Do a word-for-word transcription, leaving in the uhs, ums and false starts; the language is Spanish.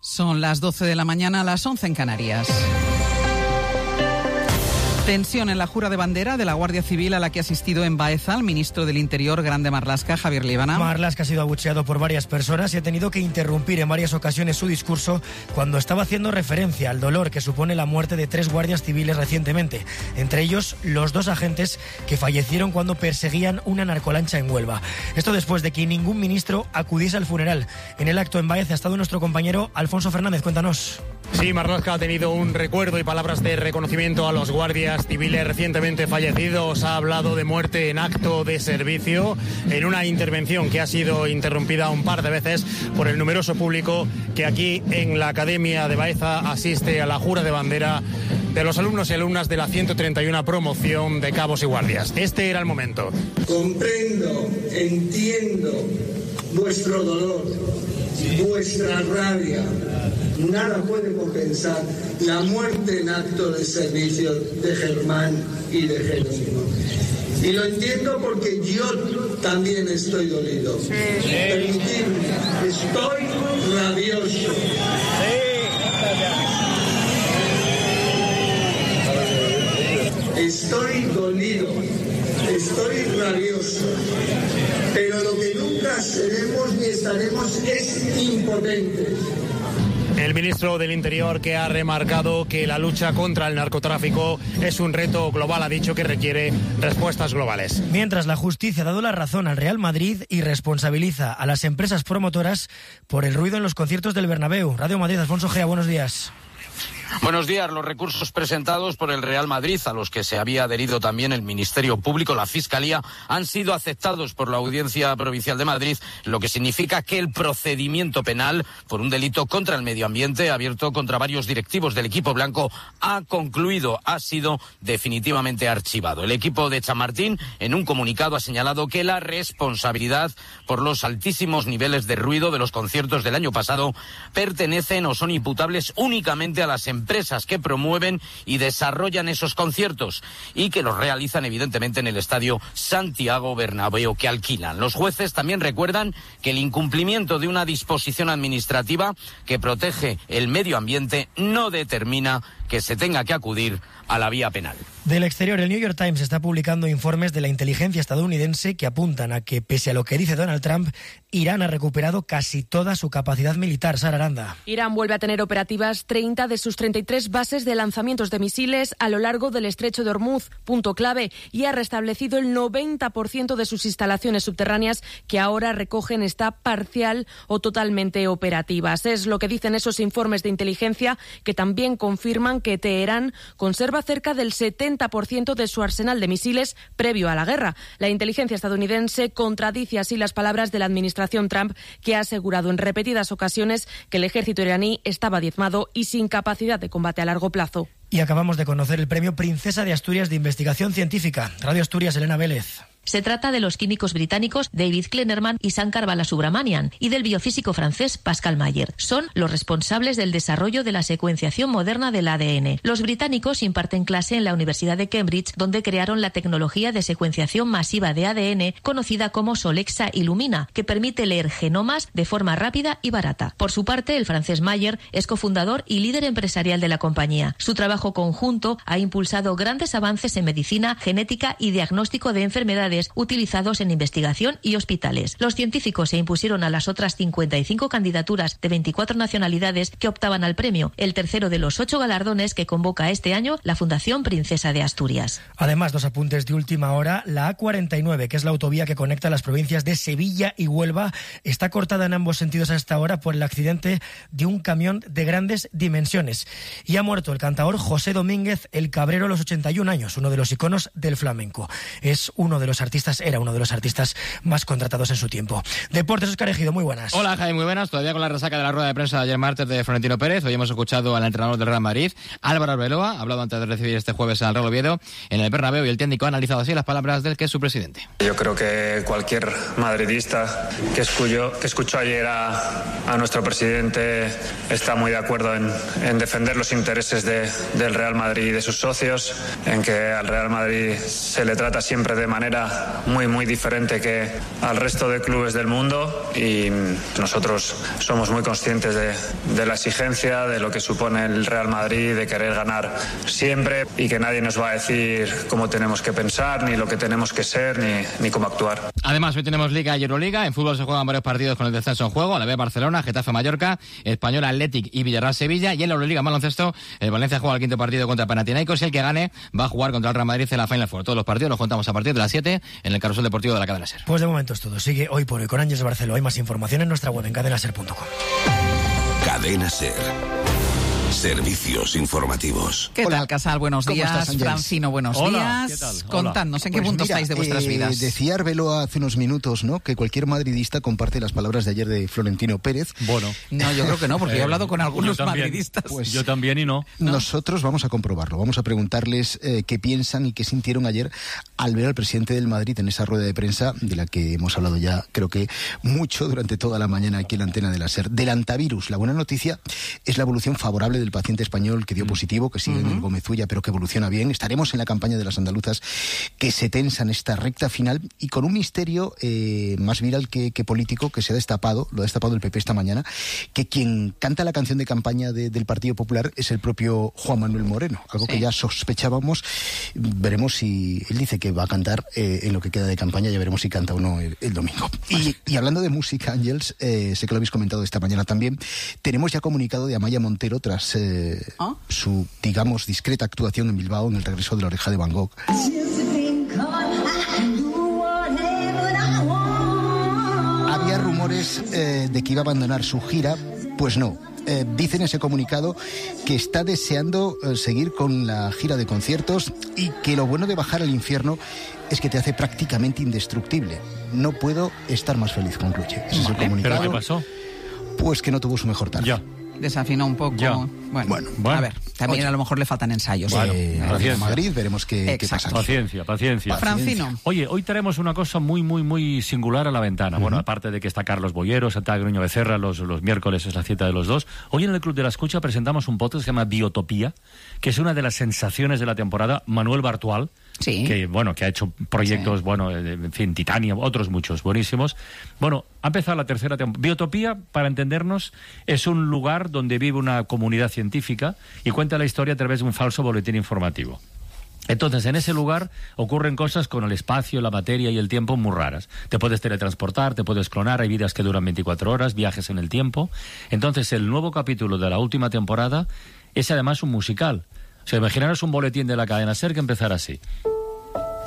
Son las doce de la mañana, las once en Canarias. Tensión en la jura de bandera de la Guardia Civil a la que ha asistido en Baeza el ministro del Interior, Grande Marlaska, Javier Líbana. Marlaska ha sido abucheado por varias personas y ha tenido que interrumpir en varias ocasiones su discurso cuando estaba haciendo referencia al dolor que supone la muerte de tres guardias civiles recientemente, entre ellos los dos agentes que fallecieron cuando perseguían una narcolancha en Huelva. Esto después de que ningún ministro acudiese al funeral. En el acto en Baeza ha estado nuestro compañero Alfonso Fernández. Cuéntanos. Sí, Marlaska ha tenido un recuerdo y palabras de reconocimiento a los guardias civiles recientemente fallecidos. Ha hablado de muerte en acto de servicio en una intervención que ha sido interrumpida un par de veces por el numeroso público que aquí en la Academia de Baeza asiste a la jura de bandera de los alumnos y alumnas de la ciento treinta y uno promoción de Cabos y Guardias. Este era el momento. Comprendo, entiendo vuestro dolor, vuestra rabia. Nada puede compensar la muerte en acto de servicio de Germán y de Jerónimo. Y lo entiendo porque yo también estoy dolido. Sí. Permitidme, estoy rabioso. Estoy dolido, estoy rabioso. Pero lo que nunca seremos ni estaremos es impotentes. El ministro del Interior, que ha remarcado que la lucha contra el narcotráfico es un reto global, ha dicho que requiere respuestas globales. Mientras la justicia ha dado la razón al Real Madrid y responsabiliza a las empresas promotoras por el ruido en los conciertos del Bernabéu. Radio Madrid, Alfonso Gea, buenos días. Buenos días. Los recursos presentados por el Real Madrid, a los que se había adherido también el Ministerio Público, la Fiscalía, han sido aceptados por la Audiencia Provincial de Madrid, lo que significa que el procedimiento penal por un delito contra el medio ambiente abierto contra varios directivos del equipo blanco ha concluido, ha sido definitivamente archivado. El equipo de Chamartín, en un comunicado, ha señalado que la responsabilidad por los altísimos niveles de ruido de los conciertos del año pasado pertenecen o son imputables únicamente a las empresas empresas que promueven y desarrollan esos conciertos y que los realizan evidentemente en el estadio Santiago Bernabéu que alquilan. Los jueces también recuerdan que el incumplimiento de una disposición administrativa que protege el medio ambiente no determina que se tenga que acudir a la vía penal. Del exterior, el New York Times está publicando informes de la inteligencia estadounidense que apuntan a que, pese a lo que dice Donald Trump, Irán ha recuperado casi toda su capacidad militar. Sara Aranda. Irán vuelve a tener operativas treinta de sus treinta y tres bases de lanzamientos de misiles a lo largo del estrecho de Hormuz, punto clave, y ha restablecido el noventa por ciento de sus instalaciones subterráneas que ahora recogen esta parcial o totalmente operativas. Es lo que dicen esos informes de inteligencia, que también confirman que Teherán conserva cerca del setenta por ciento de su arsenal de misiles previo a la guerra. La inteligencia estadounidense contradice así las palabras de la administración Trump, que ha asegurado en repetidas ocasiones que el ejército iraní estaba diezmado y sin capacidad de combate a largo plazo. Y acabamos de conocer el premio Princesa de Asturias de Investigación Científica. Radio Asturias, Elena Vélez. Se trata de los químicos británicos David Klenerman y Sankar Balasubramanian y del biofísico francés Pascal Mayer. Son los responsables del desarrollo de la secuenciación moderna del A D N. Los británicos imparten clase en la Universidad de Cambridge, donde crearon la tecnología de secuenciación masiva de A D N conocida como Solexa Illumina, que permite leer genomas de forma rápida y barata. Por su parte, el francés Mayer es cofundador y líder empresarial de la compañía. Su trabajo conjunto ha impulsado grandes avances en medicina, genética y diagnóstico de enfermedades utilizados en investigación y hospitales. Los científicos se impusieron a las otras cincuenta y cinco candidaturas de veinticuatro nacionalidades que optaban al premio, el tercero de los ocho galardones que convoca este año la Fundación Princesa de Asturias. Además, dos apuntes de última hora. La A cuarenta y nueve, que es la autovía que conecta las provincias de Sevilla y Huelva, está cortada en ambos sentidos hasta ahora por el accidente de un camión de grandes dimensiones. Y ha muerto el cantaor José Domínguez el Cabrero a los ochenta y un años, uno de los iconos del flamenco. Es uno de los artistas, era uno de los artistas más contratados en su tiempo. Deportes, Óscar Ejido, muy buenas. Hola, Jaime, muy buenas. Todavía con la resaca de la rueda de prensa de ayer martes de Florentino Pérez. Hoy hemos escuchado al entrenador del Real Madrid, Álvaro Arbeloa, ha hablado antes de recibir este jueves al Real Oviedo en el Bernabéu, y el técnico ha analizado así las palabras del que es su presidente. Yo creo que cualquier madridista que escuchó, que escuchó ayer a, a nuestro presidente está muy de acuerdo en, en defender los intereses de, del Real Madrid y de sus socios, en que al Real Madrid se le trata siempre de manera manera muy, muy diferente que al resto de clubes del mundo y nosotros somos muy conscientes de, de la exigencia, de lo que supone el Real Madrid, de querer ganar siempre y que nadie nos va a decir cómo tenemos que pensar, ni lo que tenemos que ser, ni, ni cómo actuar. Además, hoy tenemos Liga y Euroliga. En fútbol se juegan varios partidos con el descenso en juego. La B Barcelona, Getafe Mallorca, Español Athletic y Villarreal Sevilla. Y en la Euroliga en baloncesto, el Valencia juega el quinto partido contra Panathinaikos y el que gane va a jugar contra el Real Madrid en la Final Four. Todos los partidos los contamos a partir de las siete en el Carrusel Deportivo de la Cadena SER. Pues de momento es todo. Sigue Hoy por Hoy con Ángeles Barceló. Hay más información en nuestra web en cadena ser punto com. Cadena SER. Servicios informativos. ¿Qué Hola. tal, Casal? Buenos ¿Cómo días. estás, Ángeles? Francino, buenos Hola. días. ¿Qué tal? Hola. Contadnos, ¿en qué Pues punto mira, estáis de vuestras eh, vidas? Decía Arbeloa hace unos minutos, ¿no?, que cualquier madridista comparte las palabras de ayer de Florentino Pérez. Bueno. No, yo creo que no, porque eh, he hablado con algunos yo también, madridistas. Pues yo también y no. ¿no? Nosotros vamos a comprobarlo. Vamos a preguntarles eh, qué piensan y qué sintieron ayer al ver al presidente del Madrid en esa rueda de prensa, de la que hemos hablado ya, creo que mucho durante toda la mañana aquí en la antena de la SER. Del antivirus. La buena noticia es la evolución favorable del paciente español que dio positivo, que sigue uh-huh. en el Gómezulla, pero que evoluciona bien. Estaremos en la campaña de las andaluzas que se tensa en esta recta final y con un misterio eh, más viral que, que político que se ha destapado, lo ha destapado el P P esta mañana, que quien canta la canción de campaña de, del Partido Popular es el propio Juan Manuel Moreno, algo sí. que ya sospechábamos. Veremos si él dice que va a cantar eh, en lo que queda de campaña, ya veremos si canta o no el, el domingo. Y, y hablando de música, Ángels, eh, sé que lo habéis comentado esta mañana también, tenemos ya comunicado de Amaya Montero tras eh, ¿Ah? su digamos, discreta actuación en Bilbao en el regreso de La Oreja de Van Gogh. Había rumores eh, de que iba a abandonar su gira, pues no. Eh, dice en ese comunicado que está deseando eh, seguir con la gira de conciertos y que lo bueno de bajar al infierno es que te hace prácticamente indestructible. No puedo estar más feliz, concluye. Ese es el comunicado. ¿Pero qué pasó? Pues que no tuvo su mejor tarde. Ya. Desafinó un poco. Ya. Bueno, bueno, bueno, a ver, también Oye. a lo mejor le faltan ensayos. Bueno, eh, en Madrid veremos qué, qué pasa. Paciencia, paciencia. Francino. Oye, hoy tenemos una cosa muy, muy, muy singular a la ventana. Uh-huh. Bueno, aparte de que está Carlos Boyeros, está Gruño Becerra, los, los miércoles es la cita de los dos. Hoy en el Club de la Escucha presentamos un podcast que se llama Biotopía, que es una de las sensaciones de la temporada. Manuel Bartual, sí. que bueno, que ha hecho proyectos, sí. bueno, en fin, Titania, otros muchos, buenísimos. Bueno, ha empezado la tercera temporada. Biotopía, para entendernos, es un lugar donde vive una comunidad científica y cuenta la historia a través de un falso boletín informativo. Entonces, en ese lugar ocurren cosas con el espacio, la materia y el tiempo muy raras. Te puedes teletransportar, te puedes clonar, hay vidas que duran veinticuatro horas, viajes en el tiempo. Entonces, el nuevo capítulo de la última temporada es además un musical. O sea, imaginaros un boletín de la cadena SER que empezara así.